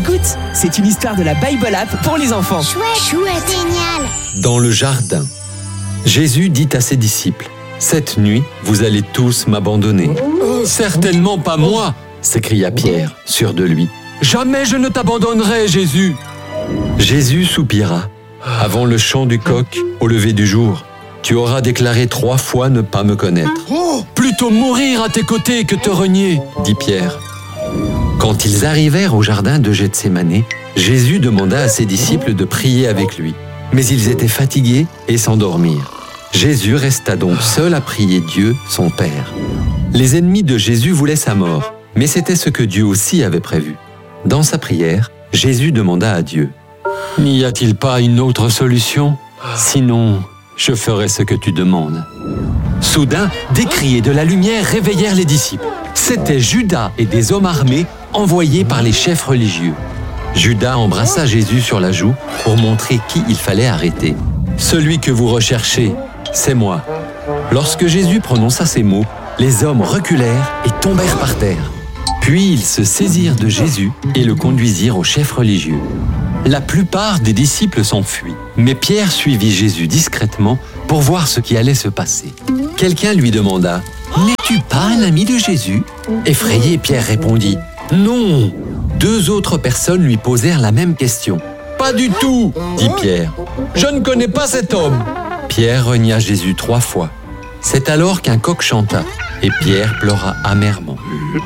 Écoute, c'est une histoire de la Bible App pour les enfants. Chouette, génial. Dans le jardin, Jésus dit à ses disciples : « Cette nuit, vous allez tous m'abandonner. »« Certainement pas moi !» s'écria Pierre, sûr de lui. « Jamais je ne t'abandonnerai, Jésus !» Jésus soupira. « Avant le chant du coq, au lever du jour, tu auras déclaré 3 fois ne pas me connaître. »« Plutôt mourir à tes côtés que te renier !» dit Pierre. Quand ils arrivèrent au jardin de Gethsémané, Jésus demanda à ses disciples de prier avec lui. Mais ils étaient fatigués et s'endormirent. Jésus resta donc seul à prier Dieu, son Père. Les ennemis de Jésus voulaient sa mort, mais c'était ce que Dieu aussi avait prévu. Dans sa prière, Jésus demanda à Dieu : « N'y a-t-il pas une autre solution ? Sinon, je ferai ce que tu demandes. » Soudain, des cris et de la lumière réveillèrent les disciples. C'étaient Judas et des hommes armés envoyés par les chefs religieux. Judas embrassa Jésus sur la joue pour montrer qui il fallait arrêter. « Celui que vous recherchez, c'est moi. » Lorsque Jésus prononça ces mots, les hommes reculèrent et tombèrent par terre. Puis ils se saisirent de Jésus et le conduisirent aux chefs religieux. La plupart des disciples s'enfuient, mais Pierre suivit Jésus discrètement pour voir ce qui allait se passer. Quelqu'un lui demanda : « N'es-tu pas un ami de Jésus ?» Effrayé, Pierre répondit : « Non !» 2 autres personnes lui posèrent la même question. « Pas du tout !» dit Pierre. « Je ne connais pas cet homme !» Pierre renia Jésus 3 fois. C'est alors qu'un coq chanta et Pierre pleura amèrement.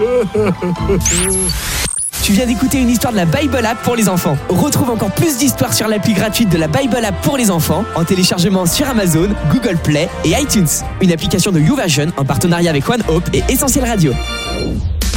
Tu viens d'écouter une histoire de la Bible App pour les enfants. Retrouve encore plus d'histoires sur l'appli gratuite de la Bible App pour les enfants en téléchargement sur Amazon, Google Play et iTunes. Une application de YouVersion en partenariat avec One Hope et Essentiel Radio.